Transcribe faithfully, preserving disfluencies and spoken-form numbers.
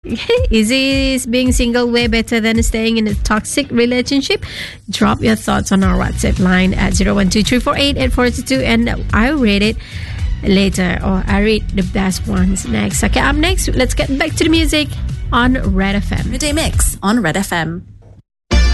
Is is being single way better than staying in a toxic relationship? Drop your thoughts on our WhatsApp line at zero one two three four eight eight four two two and I'll read it later, or I read the best ones next. Okay, up next, let's get back to the music on Red F M. Midday Mix on Red F M.